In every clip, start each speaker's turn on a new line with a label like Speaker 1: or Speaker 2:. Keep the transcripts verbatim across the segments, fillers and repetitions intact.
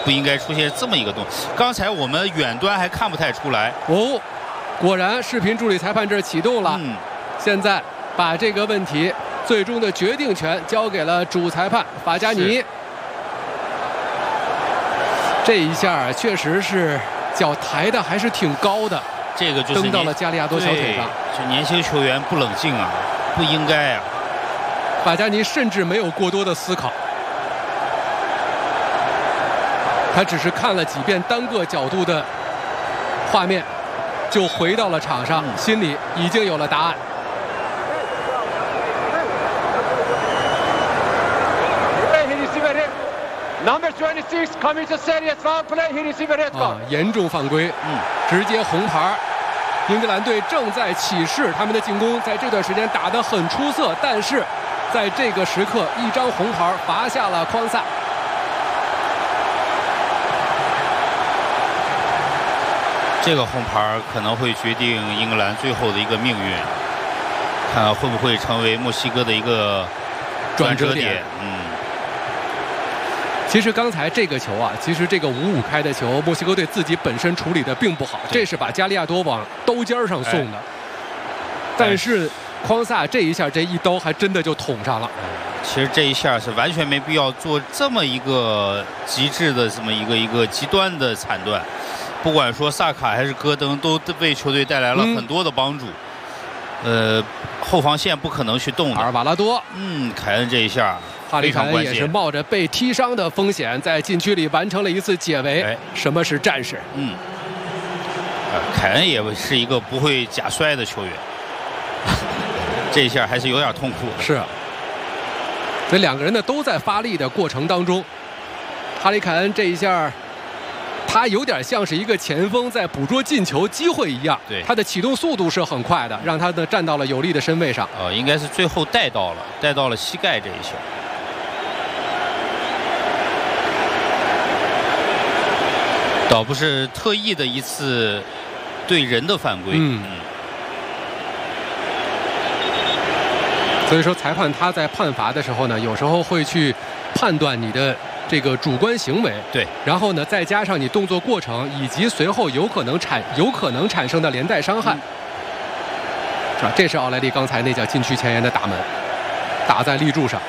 Speaker 1: 不应该出现这么一个动作。刚才我们远端还看不太出来。
Speaker 2: 哦，果然视频助理裁判这儿启动了。嗯，现在把这个问题最终的决定权交给了主裁判法加尼。这一下确实是脚抬的还是挺高的。
Speaker 1: 这个就是
Speaker 2: 蹬到了加利亚多小腿上，
Speaker 1: 这年轻球员不冷静啊，不应该啊。
Speaker 2: 法加尼甚至没有过多的思考，他只是看了几遍单个角度的画面，就回到了场上，嗯、心里已经有了答案。
Speaker 3: Number twenty-six commits a serious foul play. He received a red card.
Speaker 2: 啊，严重犯规，嗯，直接红牌。英格兰队正在起势，他们的进攻在这段时间打得很出色，但是在这个时刻，一张红牌罚下了匡萨。
Speaker 1: 这个红牌可能会决定英格兰最后的一个命运，看看会不会成为墨西哥的一个转折点。嗯。
Speaker 2: 其实刚才这个球啊，其实这个五五开的球，墨西哥队自己本身处理的并不好，这是把加利亚多往刀尖上送的。哎、但是匡萨这一下，这一刀还真的就捅上了。
Speaker 1: 其实这一下是完全没必要做这么一个极致的这么一个一个极端的惨断。不管说萨卡还是戈登，都为球队带来了很多的帮助。嗯、呃，后防线不可能去动的。
Speaker 2: 阿尔瓦拉多，
Speaker 1: 嗯，凯恩这一下。
Speaker 2: 哈里凯恩也是冒着被踢伤的风险，在禁区里完成了一次解围。哎、什么是战士？
Speaker 1: 嗯，呃，凯恩也是一个不会假摔的球员，这一下还是有点痛苦的。
Speaker 2: 是，这两个人呢都在发力的过程当中，哈里凯恩这一下，他有点像是一个前锋在捕捉进球机会一样。
Speaker 1: 对，
Speaker 2: 他的启动速度是很快的，让他呢站到了有利的身位上。
Speaker 1: 呃，应该是最后带到了，带到了膝盖这一下。 倒不是特意的一次对人的犯规，
Speaker 2: 嗯，所以说裁判他在判罚的时候呢，有时候会去判断你的这个主观行为，
Speaker 1: 对，
Speaker 2: 然后呢再加上你动作过程以及随后有可能产有可能产生的连带伤害，嗯、是吧？这是奥莱利刚才那脚禁区前沿的打门，打在立柱上。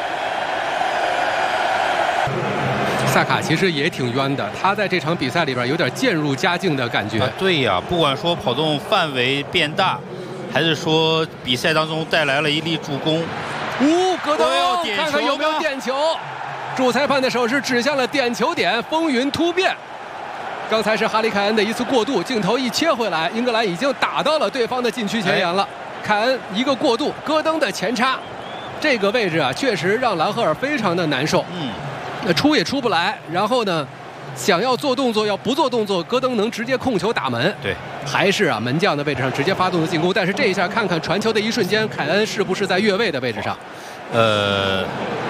Speaker 2: 萨卡其实也挺冤的，他在这场比赛里边有点渐入佳境的感觉。
Speaker 1: 啊、对呀，不管说跑动范围变大，还是说比赛当中带来了一粒助攻。
Speaker 2: 呜、哦，戈登，
Speaker 1: 看
Speaker 2: 看有没有点球。主裁判的手是指向了点球点，风云突变。刚才是哈里凯恩的一次过渡，镜头一切回来，英格兰已经打到了对方的禁区前沿了。哎、凯恩一个过渡，戈登的前插，这个位置啊，确实让兰赫尔非常的难受。嗯。 出也出不来，然后呢，想要做动作，要不做动作，戈登能直接控球打门。
Speaker 1: 对，
Speaker 2: 还是啊门将的位置上直接发动的进攻。但是这一下看看传球的一瞬间，凯恩是不是在越位的位置上？
Speaker 1: 呃，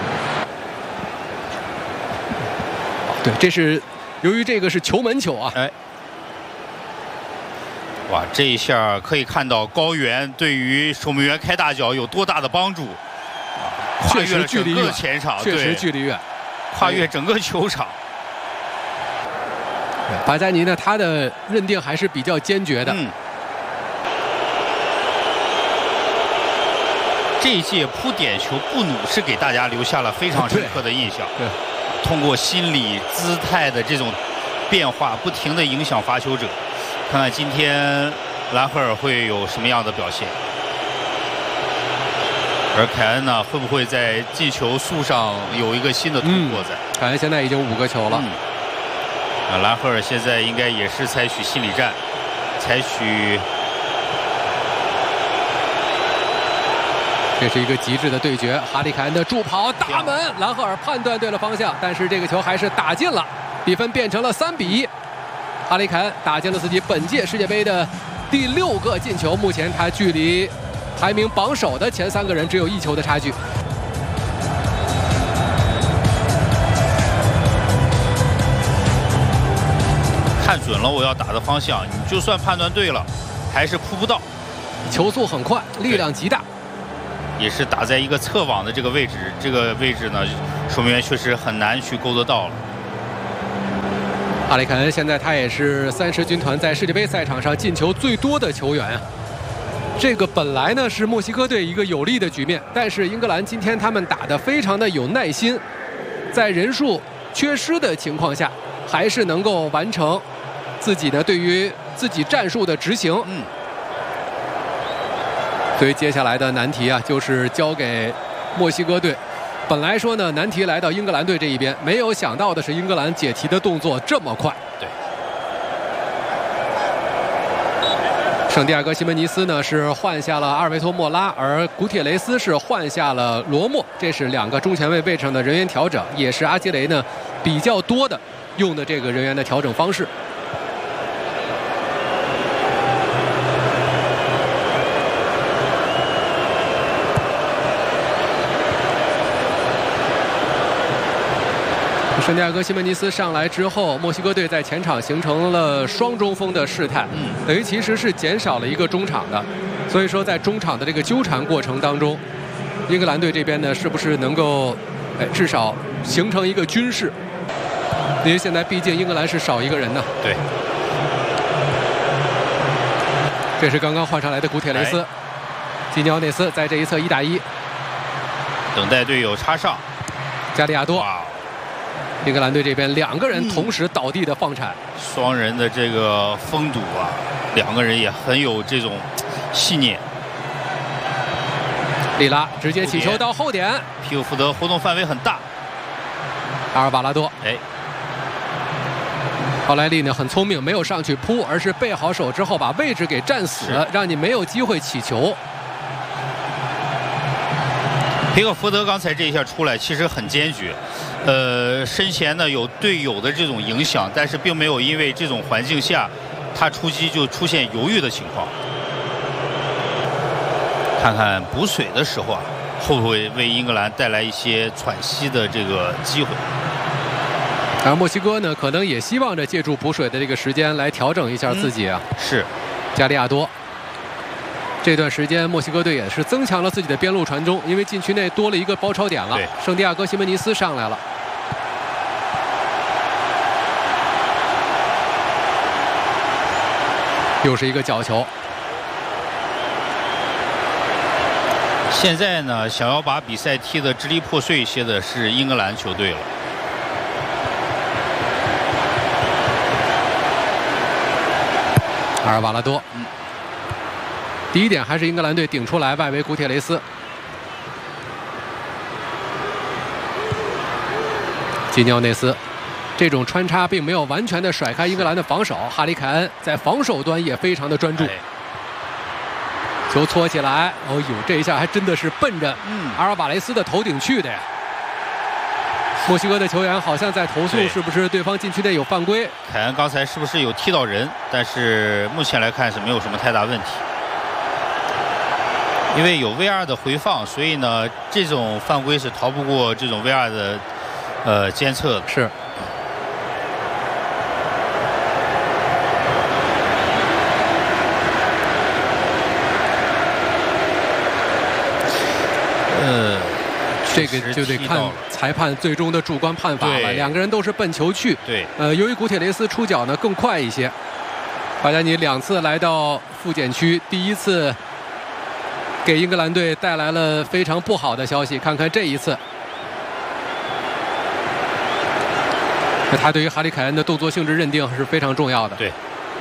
Speaker 2: 对，这是由于这个是球门球啊。
Speaker 1: 哎，哇，这一下可以看到高原对于守门员开大脚有多大的帮助。跨越了整个前场，
Speaker 2: 确实距离远。
Speaker 1: 跨越整个球场，
Speaker 2: 法加尼呢？他的认定还是比较坚决的。嗯、
Speaker 1: 这一届扑点球布努是给大家留下了非常深刻的印象。
Speaker 2: 对，
Speaker 1: 通过心理姿态的这种变化，不停地影响罚球者。看看今天兰赫尔会有什么样的表现。 而凯恩呢，会不会在进球数上有一个新的突破在？
Speaker 2: 嗯、凯恩现在已经五个球了。嗯、
Speaker 1: 啊，兰赫尔现在应该也是采取心理战，采取。
Speaker 2: 这是一个极致的对决，哈里凯恩的助跑打门，兰赫尔判断对了方向，但是这个球还是打进了，比分变成了三比一。哈里凯恩打进了自己本届世界杯的第六个进球，目前他距离 排名榜首的前三个人只有一球的差距。
Speaker 1: 看准了我要打的方向，你就算判断对了，还是扑不到。
Speaker 2: 球速很快，力量极大，
Speaker 1: 也是打在一个侧网的这个位置，这个位置呢，守门员确实很难去勾得到了。
Speaker 2: 哈里凯恩现在他也是三狮军团在世界杯赛场上进球最多的球员啊。这个本来呢是墨西哥队一个有利的局面，但是英格兰今天他们打得非常的有耐心，在人数缺失的情况下，还是能够完成自己的对于自己战术的执行。
Speaker 1: 嗯。
Speaker 2: 所以接下来的难题啊，就是交给墨西哥队。本来说呢，难题来到英格兰队这一边，没有想到的是英格兰解题的动作这么快。
Speaker 1: 对。
Speaker 2: 圣地亚哥西门尼斯呢是换下了阿尔维托莫拉，而古铁雷斯是换下了罗莫，这是两个中前卫位置上的人员调整，也是阿基雷呢比较多的用的这个人员的调整方式。圣地亚哥西门尼斯上来之后，墨西哥队在前场形成了双中锋的事态，
Speaker 1: 嗯，
Speaker 2: 等于其实是减少了一个中场的，所以说在中场的这个纠缠过程当中，英格兰队这边呢是不是能够，哎，至少形成一个均势？因为现在毕竟英格兰是少一个人呢。
Speaker 1: 对。
Speaker 2: 这是刚刚换上来的古铁雷斯，基尼奥内斯在这一侧一打一，
Speaker 1: 等待队友插上，
Speaker 2: 加利亚多。英格兰队这边两个人同时倒地的放铲，
Speaker 1: 双人的这个封堵啊，两个人也很有这种细腻。
Speaker 2: 利拉直接起球到后点，
Speaker 1: 皮克福德活动范围很大。
Speaker 2: 阿尔瓦拉多，
Speaker 1: 哎，
Speaker 2: 奥莱利呢很聪明，没有上去扑，而是背好手之后把位置给站死，让你没有机会起球。
Speaker 1: 皮克福德刚才这一下出来，其实很坚决。呃，身前呢有队友的这种影响，但是并没有因为这种环境下，他出击就出现犹豫的情况。看看补水的时候啊，会不会为英格兰带来一些喘息的这个机会？
Speaker 2: 而墨西哥呢，可能也希望着借助补水的这个时间来调整一下自己啊。
Speaker 1: 嗯、是，
Speaker 2: 加利亚多。这段时间，墨西哥队也是增强了自己的边路传中，因为禁区内多了一个包抄点了。圣地亚哥西门尼斯上来了，又是一个角球。
Speaker 1: 现在呢，想要把比赛踢得支离破碎一些的是英格兰球队了。
Speaker 2: 阿尔瓦拉多。嗯。第一点还是英格兰队顶出来，外围古铁雷斯，基尼奥内斯，这种穿插并没有完全的甩开英格兰的防守。哈里凯恩在防守端也非常的专注，球搓起来，哦呦，这一下还真的是奔着阿尔瓦雷斯的头顶去的呀。墨西哥的球员好像在投诉，是不是对方禁区内有犯规？
Speaker 1: 凯恩刚才是不是有踢到人？但是目前来看是没有什么太大问题。因为有 V R 的回放，所以呢，这种犯规是逃不过这种 V R 的呃监测的。
Speaker 2: 是。
Speaker 1: 呃，
Speaker 2: 这个就得看裁判最终的主观判罚了。两个人都是奔球去。
Speaker 1: 对。
Speaker 2: 呃，由于古铁雷斯出脚呢更快一些，巴加尼两次来到复检区，第一次。给英格兰队带来了非常不好的消息。看看这一次，那他对于哈里凯恩的动作性质认定是非常重要的。
Speaker 1: 对，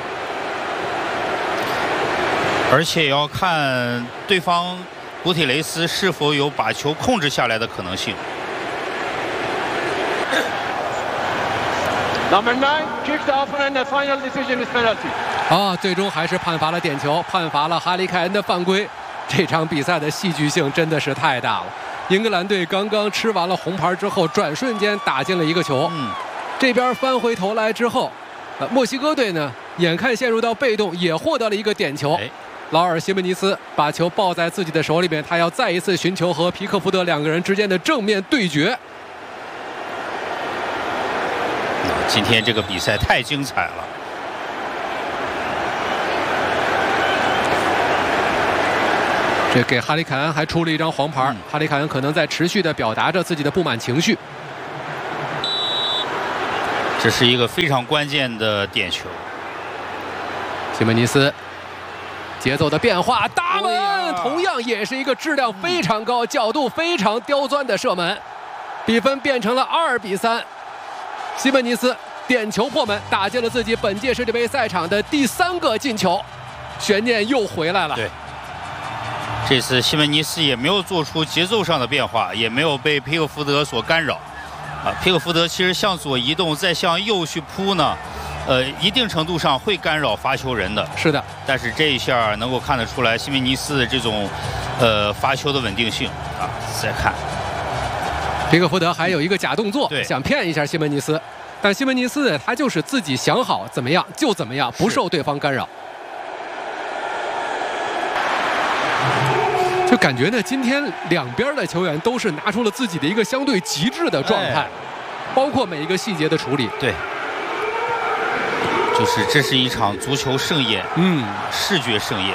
Speaker 1: 而且要看对方古铁雷斯是否有把球控制下来的可能性。
Speaker 3: Number nine kicks off and the final decision is penalty.
Speaker 2: 啊，最终还是判罚了点球，判罚了哈里凯恩的犯规。这场比赛的戏剧性真的是太大了。英格兰队刚刚吃完了红牌之后，转瞬间打进了一个球。嗯，这边翻回头来之后，呃，墨西哥队呢，眼看陷入到被动，也获得了一个点球。哎、劳尔·西门尼斯把球抱在自己的手里面，他要再一次寻求和皮克福德两个人之间的正面对决。
Speaker 1: 今天这个比赛太精彩了。
Speaker 2: 这给哈里凯恩还出了一张黄牌，嗯、哈里凯恩可能在持续的表达着自己的不满情绪。
Speaker 1: 这是一个非常关键的点球。
Speaker 2: 西门尼斯节奏的变化，大门，
Speaker 1: 哎、
Speaker 2: 同样也是一个质量非常高、角度非常刁钻的射门，比分变成了二比三。西门尼斯点球破门，打进了自己本届世界杯赛场的第三个进球，悬念又回来了。
Speaker 1: 对，这次西门尼斯也没有做出节奏上的变化，也没有被皮克福德所干扰。啊，皮克福德其实向左移动，再向右去扑呢，呃，一定程度上会干扰罚球人的。
Speaker 2: 是的，
Speaker 1: 但是这一下能够看得出来西门尼斯的这种，呃，罚球的稳定性啊。再看，
Speaker 2: 皮克福德还有一个假动作，
Speaker 1: 对，
Speaker 2: 想骗一下西门尼斯，但西门尼斯他就是自己想好怎么样就怎么样，不受对方干扰。就感觉呢，今天两边的球员都是拿出了自己的一个相对极致的状态，哎、包括每一个细节的处理。
Speaker 1: 对，就是这是一场足球盛宴，
Speaker 2: 嗯，
Speaker 1: 视觉盛宴。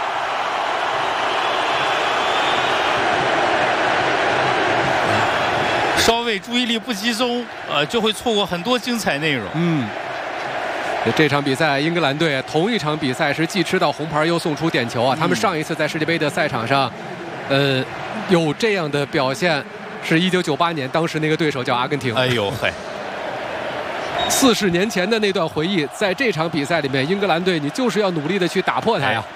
Speaker 1: 稍微注意力不集中，呃，就会错过很多精彩内容。
Speaker 2: 嗯。这场比赛，英格兰队同一场比赛是既吃到红牌又送出点球啊！他们上一次在世界杯的赛场上，呃，有这样的表现，是一九九八年，当时那个对手叫阿根廷。
Speaker 1: 哎呦嘿！
Speaker 2: 四十年前的那段回忆，在这场比赛里面，英格兰队你就是要努力的去打破它呀。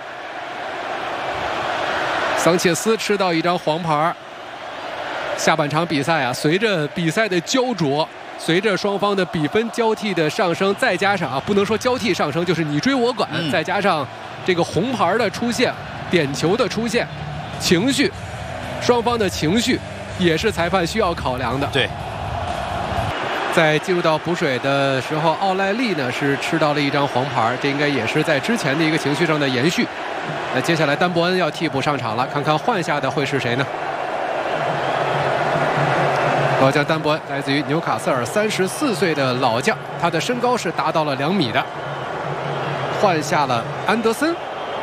Speaker 2: 桑切斯吃到一张黄牌。下半场比赛啊，随着比赛的焦灼。随着双方的比分交替的上升，再加上啊，不能说交替上升，就是你追我赶，嗯、再加上这个红牌的出现、点球的出现，情绪，双方的情绪也是裁判需要考量的。
Speaker 1: 对，
Speaker 2: 在进入到补水的时候，奥莱利呢是吃到了一张黄牌，这应该也是在之前的一个情绪上的延续。那接下来丹伯恩要替补上场了，看看换下的会是谁呢？老将丹伯恩来自于纽卡斯尔，三十四岁的老将，他的身高是达到了两米的。换下了安德森。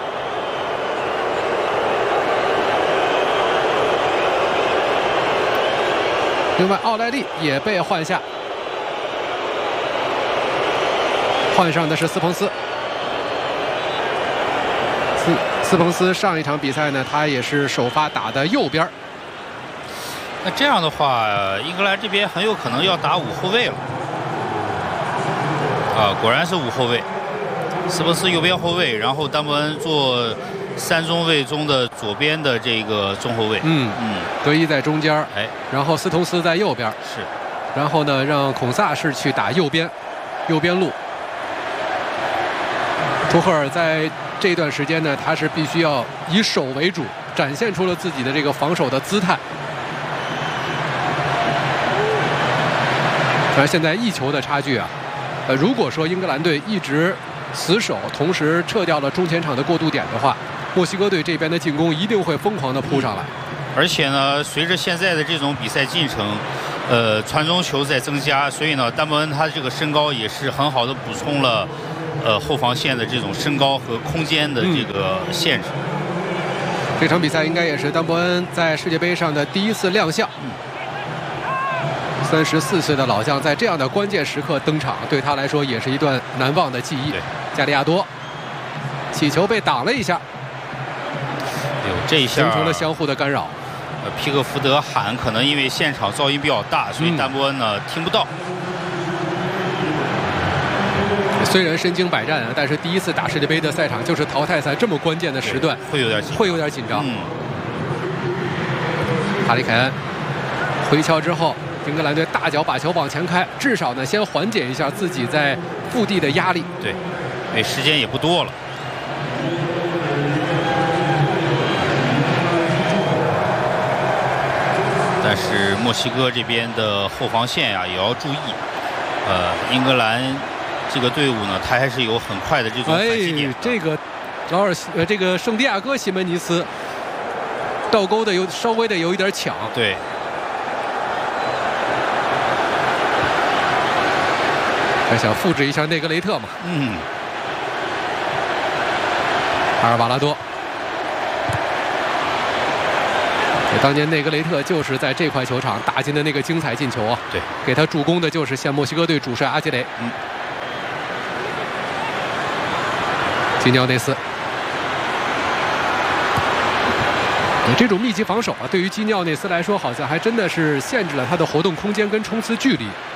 Speaker 2: 另外，奥莱利也被换下，换上的是斯彭斯。斯斯彭斯上一场比赛呢，他也是首发打的右边。
Speaker 1: 那这样的话，英格兰这边很有可能要打五后卫了。啊，果然是五后卫，斯彭斯右边后卫，然后丹伯恩做三中卫中的左边的这个中后卫。
Speaker 2: 嗯嗯，德伊在中间，
Speaker 1: 哎，
Speaker 2: 然后斯通斯在右边。
Speaker 1: 是，
Speaker 2: 然后呢，让孔萨是去打右边，右边路。图赫尔在这段时间呢，他是必须要以守为主，展现出了自己的这个防守的姿态。而现在一球的差距啊，呃，如果说英格兰队一直死守，同时撤掉了中前场的过渡点的话，墨西哥队这边的进攻一定会疯狂的扑上来。
Speaker 1: 而且呢，随着现在的这种比赛进程，呃，传中球在增加，所以呢，丹伯恩他这个身高也是很好的补充了，呃，后防线的这种身高和空间的这个限制。
Speaker 2: 嗯、这场比赛应该也是丹伯恩在世界杯上的第一次亮相。嗯三十四岁的老将在这样的关键时刻登场，对他来说也是一段难忘的记忆。加利亚多起球被挡了一下，
Speaker 1: 有这一下
Speaker 2: 形成了相互的干扰。
Speaker 1: 呃，皮克福德喊，可能因为现场噪音比较大，所以丹伯恩呢、嗯、听不到。
Speaker 2: 虽然身经百战啊，但是第一次打世界杯的赛场就是淘汰赛这么关键的时段，
Speaker 1: 会有点紧
Speaker 2: 会有点紧张。
Speaker 1: 嗯，
Speaker 2: 哈里凯恩回敲之后。英格兰队大脚把球往前开，至少呢先缓解一下自己在腹地的压力。
Speaker 1: 对，哎，时间也不多了。但是墨西哥这边的后防线呀、啊、也要注意。呃，英格兰这个队伍呢，他还是有很快的这种反击点。
Speaker 2: 哎，这个劳尔呃，这个圣地亚哥西门尼斯倒钩的有稍微的有一点抢。
Speaker 1: 对。
Speaker 2: 想复制一下内格雷特嘛？
Speaker 1: 嗯。
Speaker 2: 阿尔瓦拉多当年内格雷特就是在这块球场打进的那个精彩进球啊！
Speaker 1: 对，
Speaker 2: 给他助攻的就是现墨西哥队主帅阿基雷。
Speaker 1: 嗯，
Speaker 2: 基尼奥内斯。这种密集防守啊，对于基尼奥内斯来说，好像还真的是限制了他的活动空间跟冲刺距离。